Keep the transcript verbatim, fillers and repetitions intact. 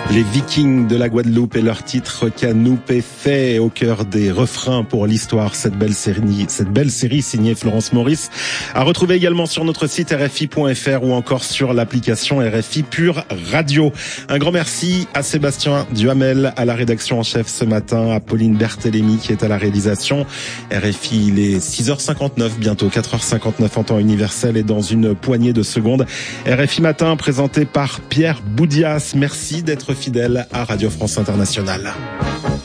Les Vikings de la Guadeloupe et leur titre Canoupé fait au cœur des refrains pour l'histoire. Cette belle série, cette belle série signée Florence Maurice, à retrouver également sur notre site R F I point F R ou encore sur l'application R F I Pure Radio. Un grand merci à Sébastien Duhamel à la rédaction en chef ce matin, à Pauline Berthélémy qui est à la réalisation. R F I, il est six heures cinquante-neuf, bientôt quatre heures cinquante-neuf en temps universel et dans une poignée de secondes. R F I Matin présenté par Pierre Boudias. Merci d'être fidèle à Radio France Internationale.